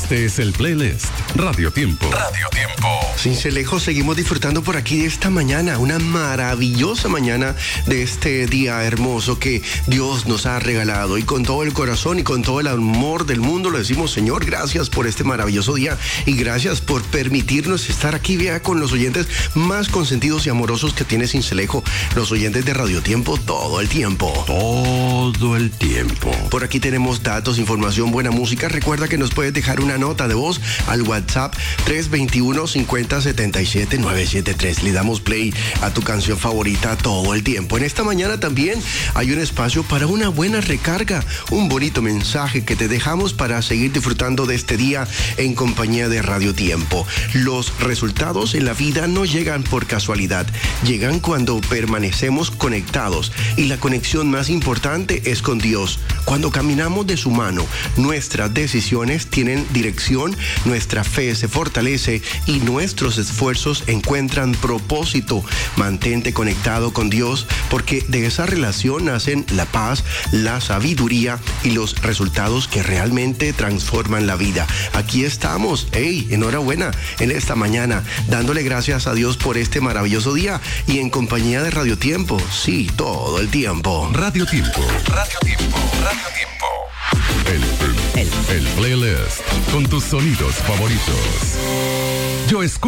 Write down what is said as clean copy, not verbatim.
Este es el playlist Radio Tiempo. Radio Tiempo. Cincelejo, seguimos disfrutando por aquí de esta mañana, una maravillosa mañana de este día hermoso que Dios nos ha regalado. Y con todo el corazón y con todo el amor del mundo le decimos, Señor, gracias por este maravilloso día y gracias por permitirnos estar aquí, vea, con los oyentes más consentidos y amorosos que tiene Cincelejo, los oyentes de Radio Tiempo todo el tiempo. Todo el tiempo. Por aquí tenemos datos, información, buena música. Recuerda que nos puedes dejar una nota de voz al WhatsApp 321-5077-973. Le damos play a tu canción favorita todo el tiempo. En esta mañana también hay un espacio para una buena recarga, un bonito mensaje que te dejamos para seguir disfrutando de este día en compañía de Radio Tiempo. Los resultados en la vida no llegan por casualidad, llegan cuando permanecemos conectados y la conexión más importante es con Dios. Cuando caminamos de su mano, nuestras decisiones tienen dirección, nuestra fe se fortalece y nuestros esfuerzos encuentran propósito. Mantente conectado con Dios porque de esa relación nacen la paz, la sabiduría y los resultados que realmente transforman la vida. Aquí estamos, enhorabuena en esta mañana, dándole gracias a Dios por este maravilloso día y en compañía de Radio Tiempo, sí, todo el tiempo. Radio Tiempo. Radio Tiempo. Radio Tiempo. El playlist con tus sonidos favoritos. Yo escucho